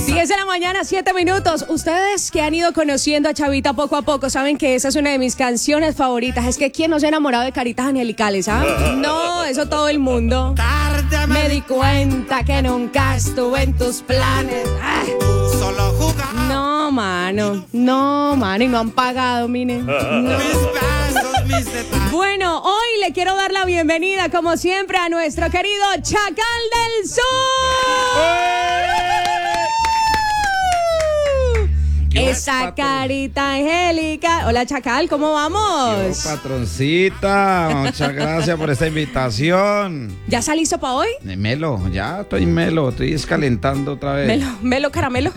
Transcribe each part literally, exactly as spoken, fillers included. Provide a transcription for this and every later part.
diez de la mañana, siete minutos. Ustedes que han ido conociendo a Chavita poco a poco saben que esa es una de mis canciones favoritas. Es que ¿quién no se ha enamorado de Caritas Angelicales, ah? No, eso todo el mundo. Me di cuenta que nunca estuve en tus planes. Ah. No, mano, no, mano, y no han pagado, miren. No. Bueno, hoy le quiero dar la bienvenida, como siempre, a nuestro querido Chacal del Sur. Esa carita angélica. Hola, Chacal, ¿cómo vamos? Yo, patroncita, muchas gracias por esta invitación. ¿Ya está listo para hoy? Melo, ya estoy melo, estoy escalentando otra vez. Melo, melo, caramelo.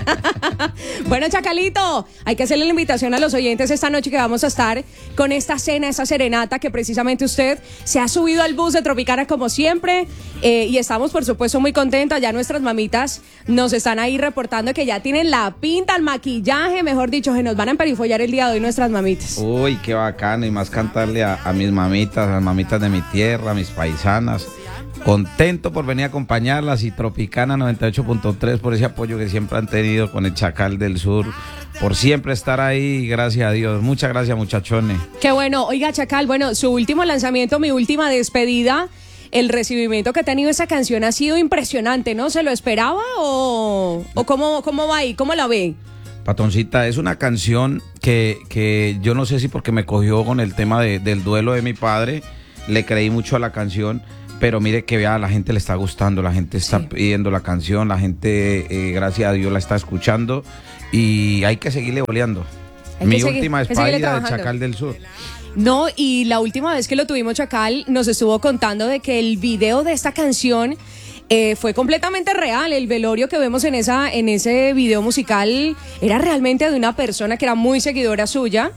Bueno, Chacalito, hay que hacerle la invitación a los oyentes esta noche que vamos a estar con esta cena, esta serenata que precisamente usted se ha subido al bus de Tropicana como siempre, eh, y estamos por supuesto muy contentas. Ya nuestras mamitas nos están ahí reportando que ya tienen la pinta, el maquillaje, mejor dicho, que nos van a emperifollar el día de hoy nuestras mamitas. Uy, qué bacano, y más cantarle a, a mis mamitas, a las mamitas de mi tierra, a mis paisanas. Contento por venir a acompañarlas, y Tropicana noventa y ocho punto tres por ese apoyo que siempre han tenido con el Chacal del Sur, por siempre estar ahí, gracias a Dios. Muchas gracias, muchachones. Qué bueno. Oiga, Chacal, bueno, su último lanzamiento, mi última despedida, el recibimiento que ha tenido esa canción ha sido impresionante, ¿no? ¿Se lo esperaba o, o cómo, cómo va ahí? ¿Cómo la ve? Patoncita, es una canción que, que yo no sé si porque me cogió con el tema de, del duelo de mi padre, le creí mucho a la canción. Pero mire que vea, a la gente le está gustando, la gente está sí. pidiendo la canción, la gente, eh, gracias a Dios, la está escuchando, y hay que seguirle boleando. Mi seguir, última despedida de Chacal del Sur. No, y la última vez que lo tuvimos, Chacal nos estuvo contando de que el video de esta canción eh, fue completamente real. El velorio que vemos en, esa, en ese video musical era realmente de una persona que era muy seguidora suya.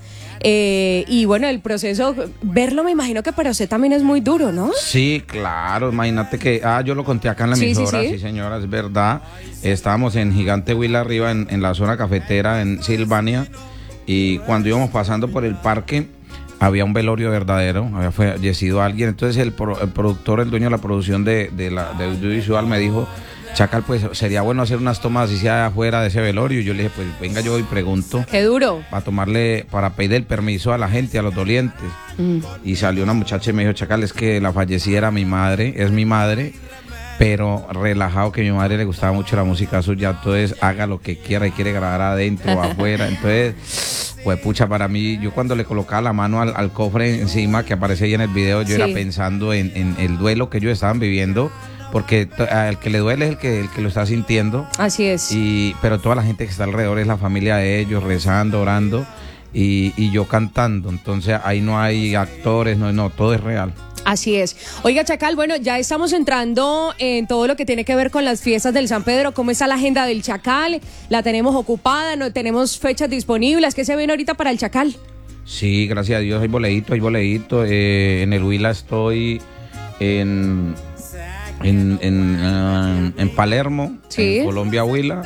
Eh, y bueno, el proceso, verlo me imagino que para usted también es muy duro, ¿no? Sí, claro, imagínate que, ah, yo lo conté acá en la sí, emisora, sí, sí. sí señora, es verdad. Estábamos en Gigante Huila arriba, en, en la zona cafetera, en Silvania, y cuando íbamos pasando por el parque, había un velorio verdadero, había fallecido alguien. Entonces el, pro, el productor, el dueño de la producción de, de la de audiovisual me dijo: Chacal, pues sería bueno hacer unas tomas así sea afuera de ese velorio. Y yo le dije, pues venga yo y pregunto. Qué duro. Para tomarle, para pedir el permiso a la gente, a los dolientes. Mm. Y salió una muchacha y me dijo: Chacal, es que la fallecida era mi madre, es mi madre, pero relajado, que a mi madre le gustaba mucho la música suya, entonces haga lo que quiera, y quiere grabar adentro o afuera. Entonces, pues pucha, para mí, yo cuando le colocaba la mano al, al cofre encima que aparece ahí en el video, yo sí. era pensando en, en el duelo que ellos estaban viviendo, porque al que le duele es el que, el que lo está sintiendo. Así es. Y, pero toda la gente que está alrededor es la familia de ellos, rezando, orando, y, y yo cantando. Entonces ahí no hay actores, no, no, todo es real. Así es. Oiga, Chacal, bueno, ya estamos entrando en todo lo que tiene que ver con las fiestas del San Pedro. ¿Cómo está la agenda del Chacal? ¿La tenemos ocupada? ¿No tenemos fechas disponibles? ¿Qué se viene ahorita para el Chacal? Sí, gracias a Dios, hay boleíto, hay boleíto. Eh, en el Huila estoy en... En, en, uh, en Palermo, ¿sí? En Colombia, Huila,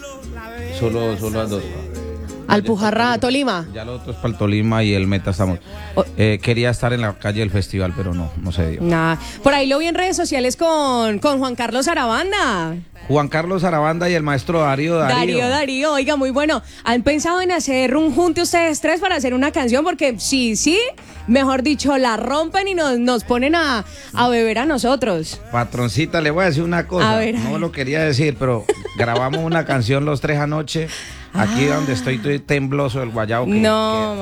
solo, solo las dos. Alpujarra, Tolima. Ya los otros para el Tolima y el Meta estamos. Oh. Eh, quería estar en la calle del festival, pero no, no se dio. Nah. Por ahí lo vi en redes sociales con, con Juan Carlos Arabanda. Juan Carlos Arabanda y el maestro Darío Darío. Darío Darío, oiga, muy bueno. ¿Han pensado en hacer un junte ustedes tres para hacer una canción? Porque sí, sí, mejor dicho, la rompen y nos, nos ponen a, a beber a nosotros. Patroncita, le voy a decir una cosa. A ver, no lo quería decir, pero grabamos una canción los tres anoche. Aquí ah. donde estoy, estoy tembloso del guayabo. Que, no,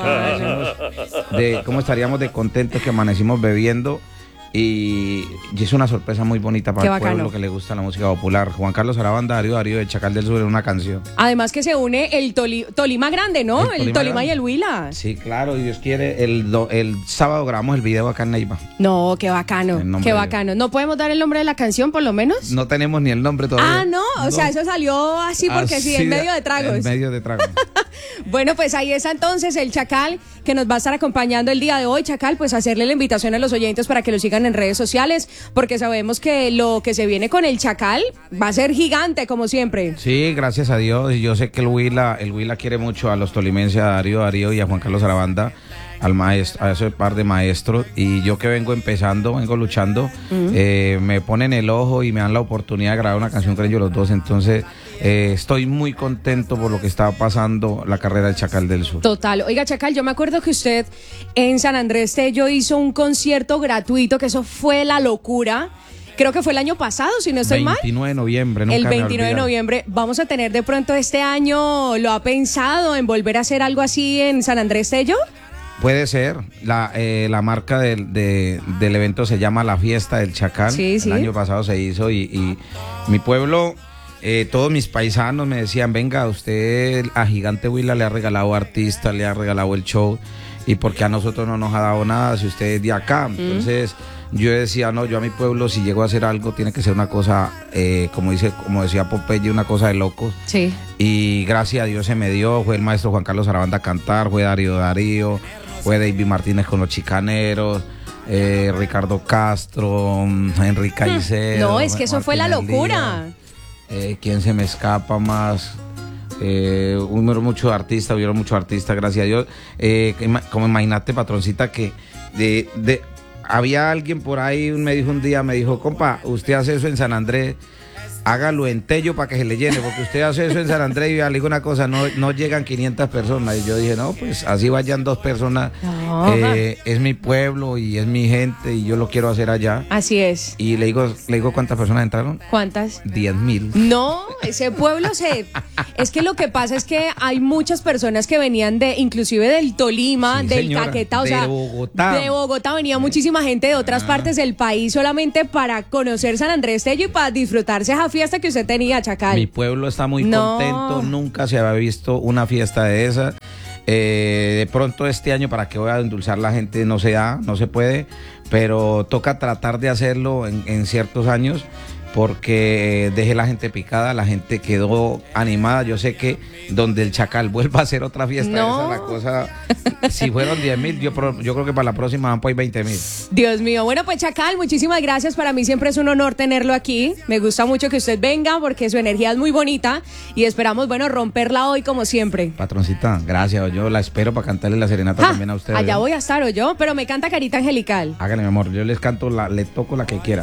que de cómo estaríamos de contentos que amanecimos bebiendo. Y, y es una sorpresa muy bonita para Qué el bacano. Pueblo que le gusta la música popular. Juan Carlos Arabanda, Darío Darío de Chacal del Sur en una canción. Además que se une el Toli, Tolima Grande, ¿no? El Tolima, el Tolima y el Huila. Sí, claro, y Dios quiere, el, el sábado grabamos el video acá en Neiva. No, qué bacano, qué bacano. ¿No podemos dar el nombre de la canción por lo menos? No tenemos ni el nombre todavía. Ah, no, o no. sea, eso salió así porque así, sí, en medio de tragos. En medio de tragos. Bueno, pues ahí está entonces el Chacal que nos va a estar acompañando el día de hoy. Chacal, pues hacerle la invitación a los oyentes para que lo sigan en redes sociales, porque sabemos que lo que se viene con el Chacal va a ser gigante, como siempre. Sí, gracias a Dios. Yo sé que el Huila, el Huila quiere mucho a los tolimenses, a Darío Darío y a Juan Carlos Arabanda. al maestro, a ese par de maestros, y yo que vengo empezando, vengo luchando, uh-huh. eh, me ponen el ojo y me dan la oportunidad de grabar una canción con ellos los dos, entonces eh, estoy muy contento por lo que está pasando la carrera del Chacal del Sur. Total. Oiga, Chacal, yo me acuerdo que usted en San Andrés Tello hizo un concierto gratuito, que eso fue la locura. Creo que fue el año pasado, si no estoy mal. veintinueve de noviembre, nunca El me veintinueve de noviembre. Vamos a tener de pronto este año, ¿lo ha pensado en volver a hacer algo así en San Andrés Tello? Puede ser. La, eh, la marca del, de, del evento se llama La Fiesta del Chacal. Sí, sí. El año pasado se hizo y, y mi pueblo, eh, todos mis paisanos me decían, venga, usted a Gigante Huila le ha regalado artistas, le ha regalado el show, y porque a nosotros no nos ha dado nada si usted es de acá. Entonces mm. yo decía, no, yo a mi pueblo si llego a hacer algo tiene que ser una cosa, eh, como dice, como decía Popeye, una cosa de locos. Sí. Y gracias a Dios se me dio, fue el maestro Juan Carlos Arabanda a cantar, fue Darío Darío, fue David Martínez con los Chicaneros, eh, Ricardo Castro, Henry Caicedo. No, es que eso Martín fue la locura. Eh, ¿Quién se me escapa más? Eh, hubieron muchos artistas, hubieron muchos artistas, gracias a Dios. Eh, como imagínate, patroncita, que de, de, había alguien por ahí, me dijo un día, me dijo, compa, usted hace eso en San Andrés, hágalo en Tello para que se le llene, porque usted hace eso en San Andrés y le digo una cosa, no, no llegan quinientas personas. Y yo dije, no, pues así vayan dos personas, no. eh, es mi pueblo y es mi gente y yo lo quiero hacer allá. Así es. Y le digo, le digo ¿cuántas personas entraron? ¿Cuántas? Diez mil. No, ese pueblo se... Es que lo que pasa es que hay muchas personas que venían de, inclusive del Tolima, sí, del señora, Caquetá, o de sea, Bogotá. de Bogotá venía muchísima gente de otras ah. partes del país solamente para conocer San Andrés Tello y para disfrutarse esa fiesta que usted tenía, Chacal. Mi pueblo está muy no. contento, nunca se había visto una fiesta de esas. Eh, de pronto este año, para que voy a endulzar la gente, no se da, no se puede, pero toca tratar de hacerlo en, en ciertos años, porque dejé la gente picada, la gente quedó animada. Yo sé que donde el Chacal vuelva a hacer otra fiesta, no. esa la cosa, si fueron diez mil, yo, yo creo que para la próxima van por ahí veinte mil. Dios mío, bueno pues Chacal, muchísimas gracias, para mí siempre es un honor tenerlo aquí, me gusta mucho que usted venga porque su energía es muy bonita y esperamos, bueno, romperla hoy como siempre. Patroncita, gracias, yo la espero para cantarle la serenata ah, también a ustedes. Allá voy a estar, ¿o yo? Pero me canta Carita Angelical. Hágale, mi amor, yo les canto, la, le toco la que quiera.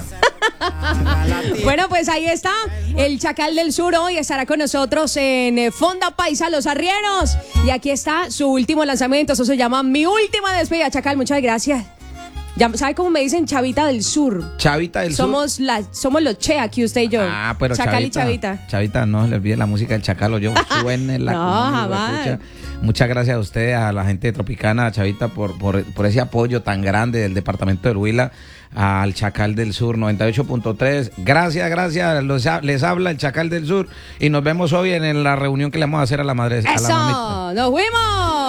Bueno, pues ahí está el Chacal del Sur, hoy estará con nosotros en Fonda Paisa Los Arrieros y aquí está su último lanzamiento, eso se llama Mi Última Despedida. Chacal, muchas gracias. Ya, ¿sabe cómo me dicen? Chavita del Sur. Chavita del somos Sur. La, somos los Che aquí, usted y yo. Ah, pero Chacal Chavita, y Chavita. Chavita, no se le olvide la música del Chacal, o yo suene la no, jamás. Muchas gracias a ustedes, a la gente de Tropicana, a Chavita, por, por, por ese apoyo tan grande del departamento del Huila al Chacal del Sur noventa y ocho punto tres. Gracias, gracias. Los, les habla el Chacal del Sur y nos vemos hoy en la reunión que le vamos a hacer a la madre. ¡Eso! A la mamita. ¡Nos fuimos!